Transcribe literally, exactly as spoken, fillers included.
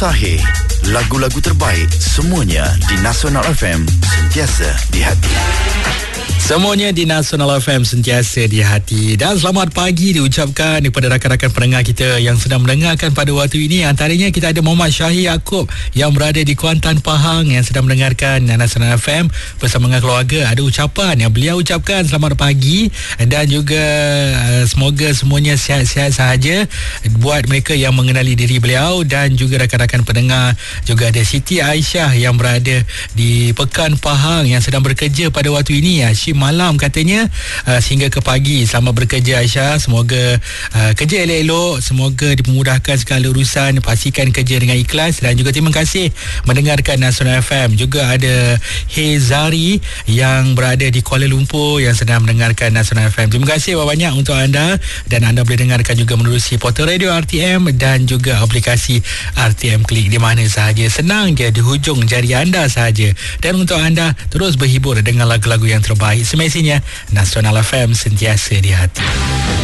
Sahih. Lagu-lagu terbaik semuanya di Nasional F M, sentiasa di hati. Semuanya di Nasional F M, sentiasa di hati. Dan selamat pagi diucapkan kepada rakan-rakan pendengar kita yang sedang mendengarkan pada waktu ini. Antaranya kita ada Muhammad Syahir Yaakob yang berada di Kuantan, Pahang, yang sedang mendengarkan Nasional F M bersama dengan keluarga. Ada ucapan yang beliau ucapkan selamat pagi dan juga uh, semoga semuanya sihat-sihat sahaja buat mereka yang mengenali diri beliau, dan juga rakan-rakan pendengar. Juga ada Siti Aisyah yang berada di Pekan, Pahang, yang sedang bekerja pada waktu ini, ya, shift malam katanya, uh, sehingga ke pagi. Selamat bekerja Aisyah, semoga uh, kerja elok-elok, semoga dipermudahkan segala urusan, pastikan kerja dengan ikhlas. Dan juga terima kasih mendengarkan Nasional F M. Juga ada Hezari yang berada di Kuala Lumpur yang sedang mendengarkan Nasional F M. Terima kasih banyak untuk anda, dan anda boleh dengarkan juga menerusi portal radio R T M dan juga aplikasi R T M Klik di mana sahaja. Senang je, di hujung jari anda sahaja. Dan untuk anda terus berhibur dengan lagu-lagu yang terbaik. Semestinya Nasional F M sentiasa di hati.